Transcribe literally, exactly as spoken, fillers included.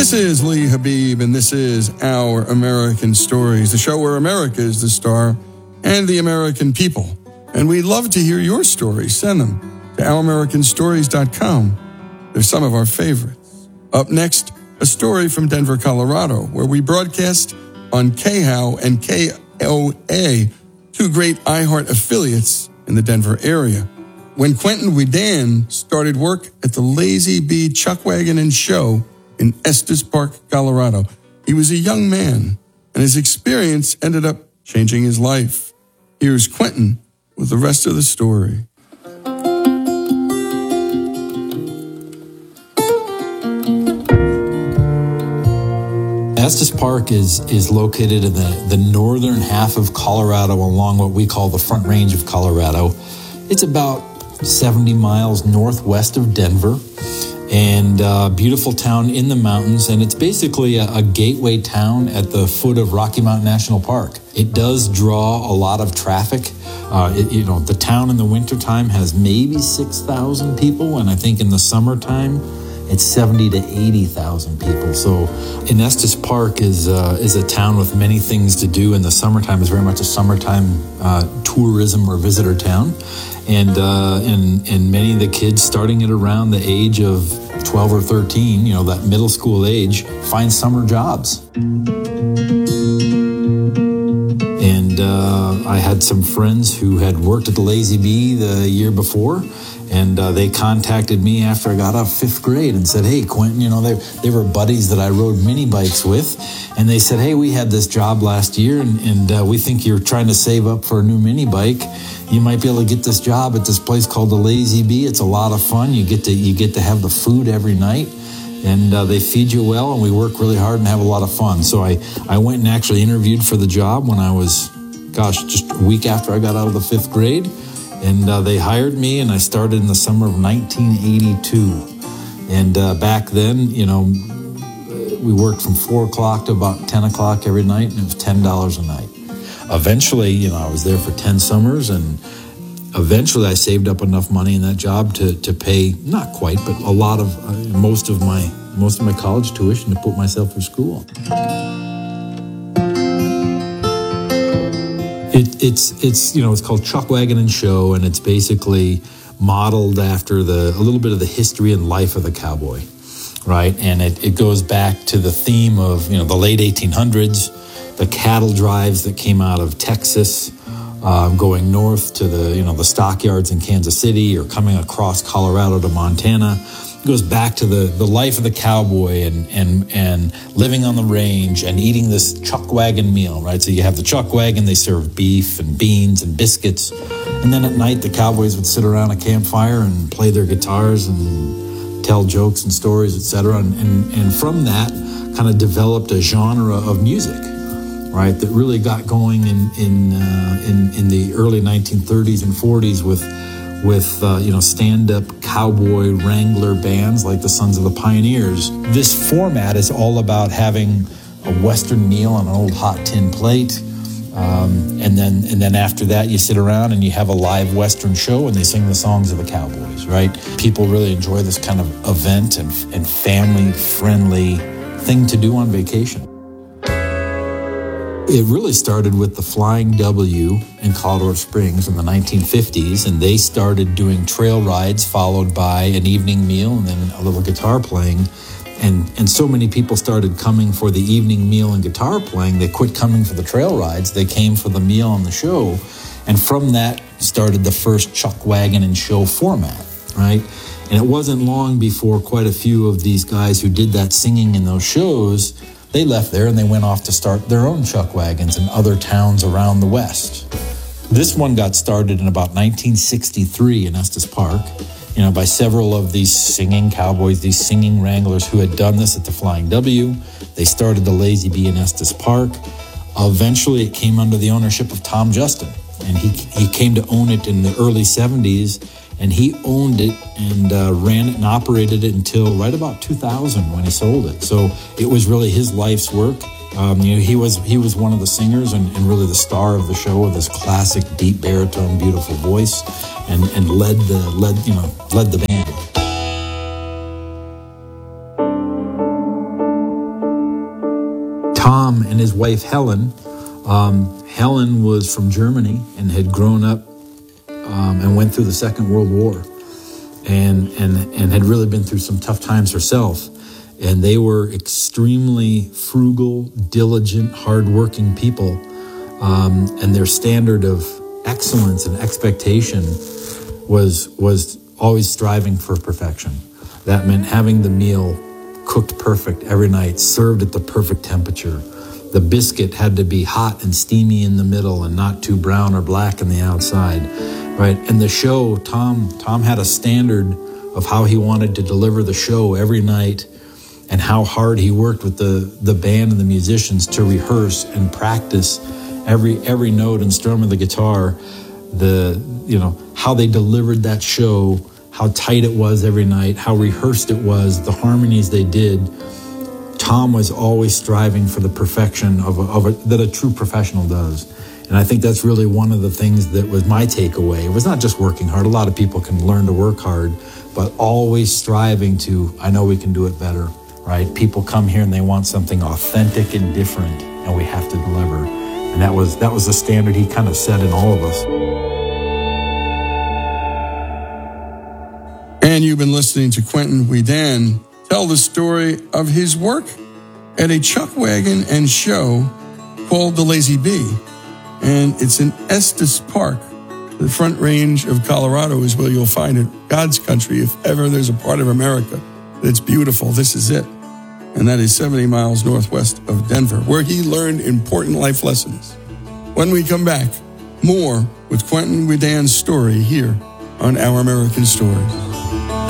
This is Lee Habib, and this is Our American Stories, the show where America is the star and the American people. And we'd love to hear your stories. Send them to our american stories dot com. They're some of our favorites. Up next, a story from Denver, Colorado, where we broadcast on K H O W and K O A, two great iHeart affiliates in the Denver area. When Quentin Wedan started work at the Lazy Bee Chuck Wagon and Show in Estes Park, Colorado, he was a young man, and his experience ended up changing his life. Here's Quentin with the rest of the story. Estes Park is is located in the, the northern half of Colorado along what we call the Front Range of Colorado. It's about seventy miles northwest of Denver, and a beautiful town in the mountains, and it's basically a, a gateway town at the foot of Rocky Mountain National Park. It does draw a lot of traffic. Uh, it, you know, the town in the wintertime has maybe six thousand people, and I think in the summertime it's seventy to eighty thousand people. So in Estes Park is uh, is a town with many things to do. In the summertime is very much a summertime uh, tourism or visitor town. And, uh, and and many of the kids starting at around the age of twelve or thirteen, you know, that middle school age, find summer jobs. And uh, I had some friends who had worked at the Lazy Bee the year before, and uh, they contacted me after I got out of fifth grade and said, hey, Quentin, you know, they, they were buddies that I rode mini bikes with. And they said, hey, we had this job last year, and, and uh, we think you're trying to save up for a new mini bike. You might be able to get this job at this place called the Lazy Bee. It's a lot of fun. You get to you get to have the food every night, and uh, they feed you well, and we work really hard and have a lot of fun. So I, I went and actually interviewed for the job when I was, gosh, just a week after I got out of the fifth grade. And uh, they hired me, and I started in the summer of nineteen eighty-two. And uh, back then, you know, we worked from four o'clock to about ten o'clock every night, and it was ten dollars a night. Eventually, you know, I was there for ten summers, and eventually I saved up enough money in that job to, to pay, not quite, but a lot of, uh, most of my most of my college tuition to put myself through school. It, it's, it's you know, it's called Chuck Wagon and Show, and it's basically modeled after the a little bit of the history and life of the cowboy, right? And it, it goes back to the theme of, you know, the late eighteen hundreds, the cattle drives that came out of Texas, uh, going north to the, you know, the stockyards in Kansas City, or coming across Colorado to Montana. It goes back to the, the life of the cowboy and, and, and living on the range and eating this chuck wagon meal, right? So you have the chuck wagon, they serve beef and beans and biscuits. And then at night, the cowboys would sit around a campfire and play their guitars and tell jokes and stories, et cetera. And, and, and from that kind of developed a genre of music, right, that really got going in in uh, in, in the early nineteen thirties and forties with with uh, you know, stand-up cowboy wrangler bands like the Sons of the Pioneers. This format is all about having a Western meal on an old hot tin plate, um, and then and then after that you sit around and you have a live Western show and they sing the songs of the cowboys. Right? People really enjoy this kind of event and and family-friendly thing to do on vacation. It really started with the Flying W in Colorado Springs in the nineteen fifties, and they started doing trail rides followed by an evening meal and then a little guitar playing. And and so many people started coming for the evening meal and guitar playing, they quit coming for the trail rides. They came for the meal and the show. And from that started the first Chuck Wagon and Show format, right? And it wasn't long before quite a few of these guys who did that singing in those shows, they left there and they went off to start their own chuck wagons in other towns around the West. This one got started in about nineteen sixty-three in Estes Park, you know, by several of these singing cowboys, these singing wranglers who had done this at the Flying W. They started the Lazy Bee in Estes Park. Eventually, it came under the ownership of Tom Justin, and he he came to own it in the early seventies. And he owned it and uh, ran it and operated it until right about two thousand when he sold it. So it was really his life's work. Um, you know, he was he was one of the singers and, and really the star of the show with his classic deep baritone, beautiful voice, and, and led the led you know led the band. Tom and his wife Helen, um, Helen was from Germany and had grown up um, and went through the Second World War and, and, and had really been through some tough times herself. And they were extremely frugal, diligent, hardworking people. Um, and their standard of excellence and expectation was was always striving for perfection. That meant having the meal cooked perfect every night, served at the perfect temperature. The biscuit had to be hot and steamy in the middle and not too brown or black on the outside, right? And the show, Tom, Tom had a standard of how he wanted to deliver the show every night and how hard he worked with the, the band and the musicians to rehearse and practice every every note and strum of the guitar, the you know how they delivered that show, how tight it was every night, how rehearsed it was, the harmonies they did. Tom was always striving for the perfection of, a, of a, that a true professional does. And I think that's really one of the things that was my takeaway. It was not just working hard. A lot of people can learn to work hard, but always striving to, I know we can do it better, right? People come here and they want something authentic and different, and we have to deliver. And that was that was the standard he kind of set in all of us. And you've been listening to Quentin Wedan tell the story of his work at a chuck wagon and show called The Lazy Bee. And it's in Estes Park. The Front Range of Colorado is where you'll find it. God's country, if ever there's a part of America that's beautiful, this is it. And that is seventy miles northwest of Denver, where he learned important life lessons. When we come back, more with Quentin Wedan's story here on Our American Stories.